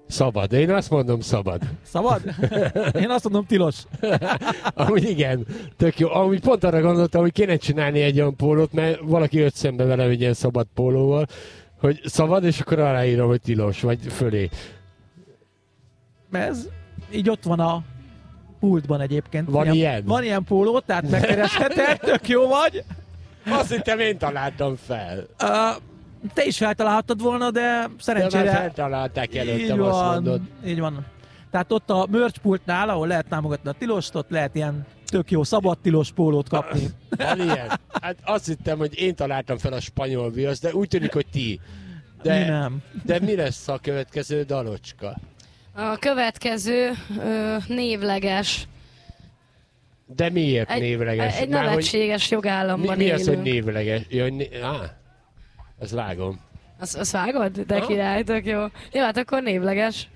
Szabad. Én azt mondom, szabad. Szabad? Én azt mondom, tilos. Amúgy igen, tök jó. Amúgy pont arra gondoltam, hogy kéne csinálni egy olyan pólót, mert valaki jött szembe velem egy ilyen szabad pólóval, hogy szabad, és akkor aláírom, hogy tilos, vagy fölé. Ez így ott van a pultban egyébként. Van ilyen? Van ilyen póló, tehát megkeresheted, tök jó vagy. Azt hittem, én találtam fel. Te is feltalálhattad volna, de szerencsére... De már feltalálták előttem, azt mondod. Így van. Tehát ott a merch pultnál, ahol lehet támogatni a tilost, ott lehet ilyen tök jó szabad tilos pólót kapni. Van ilyen? Hát azt hittem, hogy én találtam fel a spanyol viaszt, de úgy tűnik, hogy ti. De, nem. De mi lesz a következő dalocska? A következő névleges. De miért névleges? Egy nevetséges jogállamban mi élő. az, hogy névleges? Ja, ezt vágom. Azt vágod? De király, tök jó. Jó, hát akkor névleges.